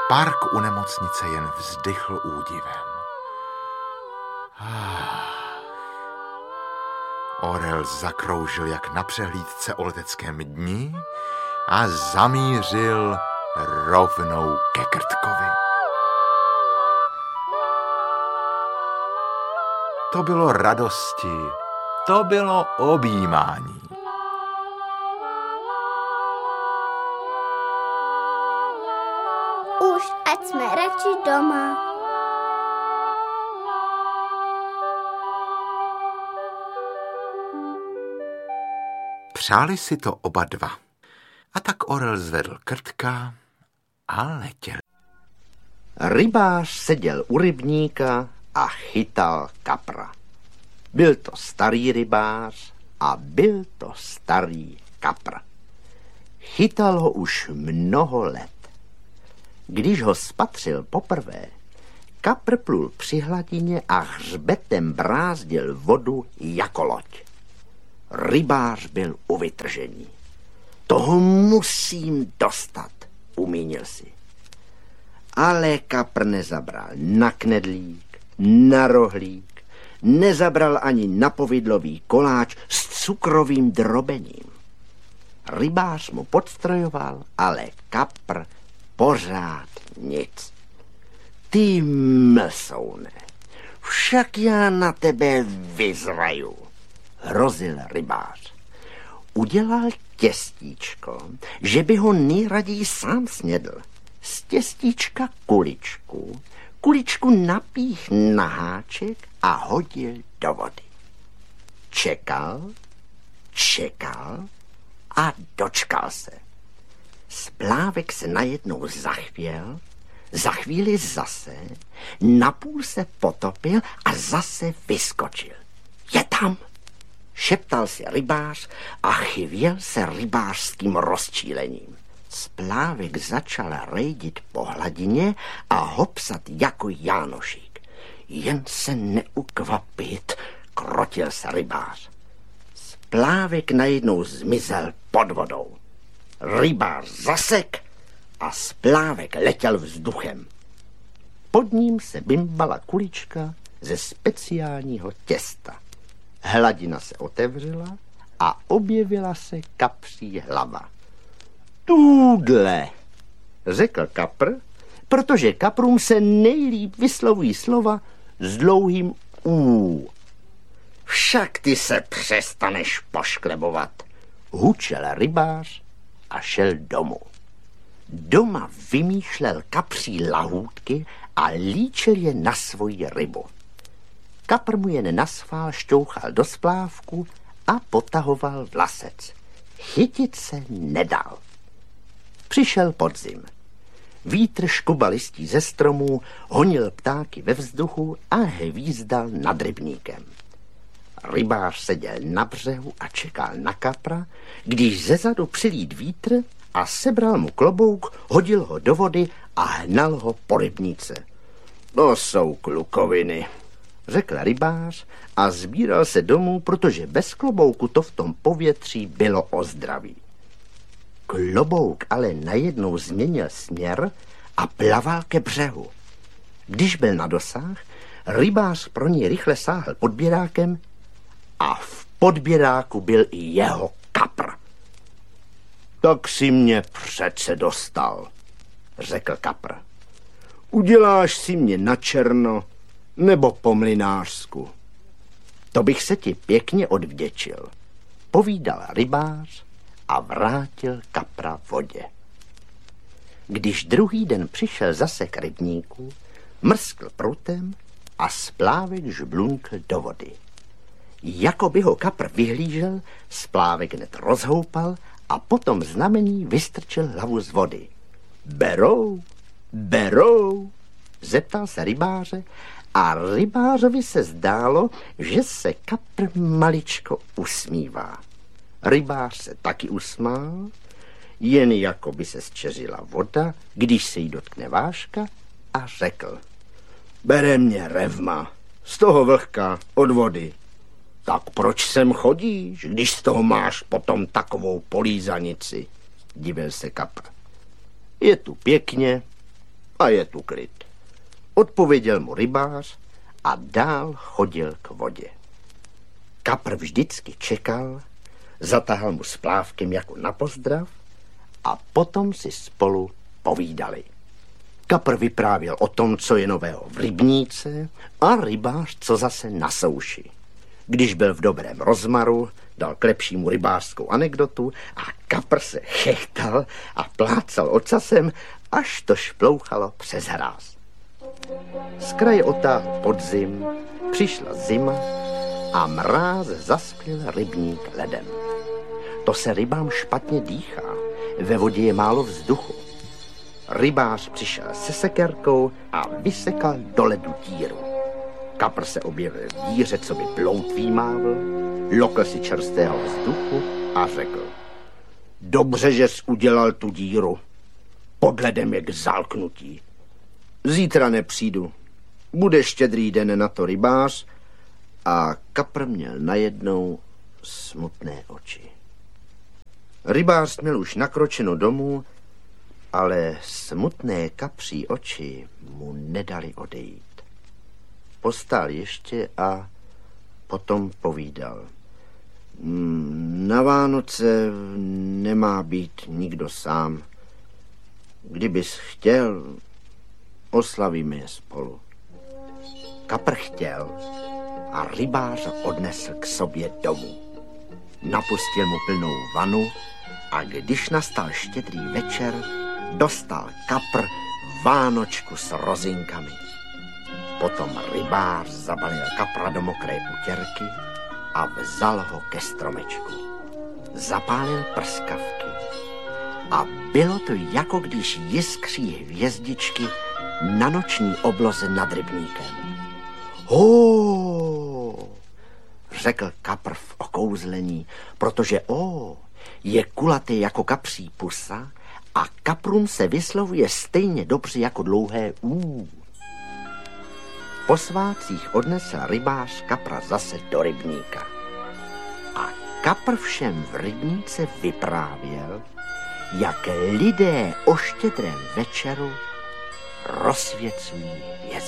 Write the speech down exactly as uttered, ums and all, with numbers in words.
Park u nemocnice jen vzdychl údivem. Ah. Orel zakroužil jak na přehlídce o leteckém dni a zamířil rovnou ke Krtkovi. To bylo radosti, to bylo objímání. Už ať jsme radši doma. Přáli si to oba dva. A tak Orel zvedl Krtka a letěl. Rybář seděl u rybníka a chytal kapra. Byl to starý rybář a byl to starý kapr. Chytal ho už mnoho let. Když ho spatřil poprvé, kapr plul při hladině a hřbetem brázdil vodu jako loď. Rybář byl u vytržení. Toho musím dostat, umínil si. Ale kapr nezabral na knedlík, na rohlík, nezabral ani na povidlový koláč s cukrovým drobením. Rybář mu podstrojoval, ale kapr pořád nic. Ty mlsoune, však já na tebe vyzraju, hrozil rybář. Udělal těstíčko, že by ho nejraději sám snědl. Z těstíčka kuličku, kuličku napích na háček a hodil do vody. Čekal, čekal a dočkal se. Splávek se najednou zachvěl, za chvíli zase, napůl se potopil a zase vyskočil. Je tam! Šeptal si rybář a chvěl se rybářským rozčílením. Splávek začal rejdit po hladině a hopsat jako Jánošík. Jen se neukvapit, krotil se rybář. Splávek najednou zmizel pod vodou. Rybář zasek a splávek letěl vzduchem. Pod ním se bimbala kulička ze speciálního těsta. Hladina se otevřela a objevila se kapří hlava. Tůdle, řekl kapr, protože kaprům se nejlíp vyslovují slova s dlouhým ú. Však ty se přestaneš pošklebovat, hučel rybář a šel domů. Doma vymýšlel kapří lahůdky a líčil je na svoji rybu. Kapr mu jen naschvál šťouchal do splávku a potahoval vlasec. Chytit se nedal. Přišel podzim. Vítr škubal listí ze stromů, honil ptáky ve vzduchu a hvízdal nad rybníkem. Rybář seděl na břehu a čekal na kapra, když zezadu přilít vítr a sebral mu klobouk, hodil ho do vody a hnal ho po rybníce. To jsou klukoviny, řekl rybář a sbíral se domů, protože bez klobouku to v tom povětří bylo o zdraví. Klobouk ale najednou změnil směr a plaval ke břehu. Když byl na dosah, rybář pro něj rychle sáhl podběrákem a v podběráku byl i jeho kapr. Tak si mě přece dostal, řekl kapr. Uděláš si mě na černo nebo po mlynářsku. To bych se ti pěkně odvděčil, povídal rybář a vrátil kapra vodě. Když druhý den přišel zase k rybníku, mrskl prutem a splávek žblunkl do vody. Jako by ho kapr vyhlížel, splávek hned rozhoupal a potom znamení vystrčil hlavu z vody. Berou, berou, zeptal se rybáře a rybářovi se zdálo, že se kapr maličko usmívá. Rybář se taky usmál, jen jako by se zčeřila voda, když se jí dotkne vážka, a řekl: Bere mě revma, z toho vlhka od vody. Tak proč sem chodíš, když z toho máš potom takovou polízanici? Divil se kapr. Je tu pěkně a je tu klid, odpověděl mu rybář a dál chodil k vodě. Kapr vždycky čekal, zatahal mu splávkem jako na pozdrav a potom si spolu povídali. Kapr vyprávěl o tom, co je nového v rybníce, a rybář, co zase na souši. Když byl v dobrém rozmaru, dal k lepšímu rybářskou anekdotu a Kapr se chechtal a plácal ocasem, až to šplouchalo přes hráz. Z kraje otáhl podzim, přišla zima a mráz zaspěl rybník ledem. To se rybám špatně dýchá, ve vodě je málo vzduchu. Rybář přišel se sekerkou a vysekal do ledu díru. Kapr se objevil v díře, co by ploutví mávl, lokl si čerstvého vzduchu a řekl: dobře, že jsi udělal tu díru. Pod ledem je k zalknutí. Zítra nepřijdu. Bude štědrý den na to, rybář. A Kapr měl najednou smutné oči. Rybář měl už nakročeno domů, ale smutné kapří oči mu nedali odejít. Postál ještě a potom povídal: na Vánoce nemá být nikdo sám. Kdybys chtěl, oslavíme je spolu. Kapr chtěl a rybář odnesl k sobě domů. Napustil mu plnou vanu a když nastal štědrý večer, dostal Kapr vánočku s rozinkami. Potom rybář zabalil Kapra do mokré utěrky a vzal ho ke stromečku. Zapálil prskavky a bylo to, jako když jiskří hvězdičky na noční obloze nad rybníkem. Ho, řekl Kapr v okouzlení, protože o je kulatý jako kapří pusa a kaprům se vyslovuje stejně dobře jako dlouhé ú. Po svátcích odnesl rybář Kapra zase do rybníka. A Kapr všem v rybníce vyprávěl, jak lidé o štědrém večeru rozsvěcují hvězdy.